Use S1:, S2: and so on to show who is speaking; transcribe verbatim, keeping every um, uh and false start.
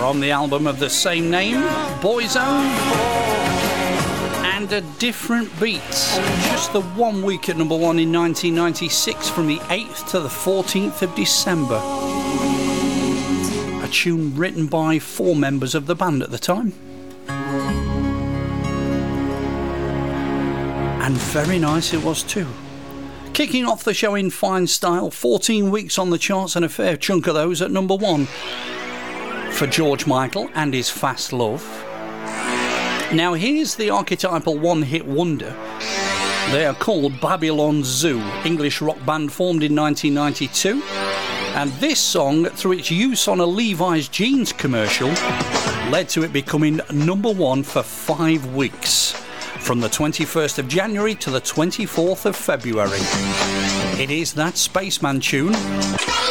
S1: from the album of the same name, Boyzone, and A Different Beat. Just the one week at number one in nineteen ninety-six, from the eighth to the fourteenth of December. A tune written by four members of the band at the time. And very nice it was too. Kicking off the show in fine style, fourteen weeks on the charts and a fair chunk of those at number one for George Michael and his Fast Love. Now here's the archetypal one-hit wonder. They are called Babylon Zoo, English rock band formed in nineteen ninety-two. And this song, through its use on a Levi's jeans commercial, led to it becoming number one for five weeks. From the twenty-first of January to the twenty-fourth of February. It is that Spaceman tune.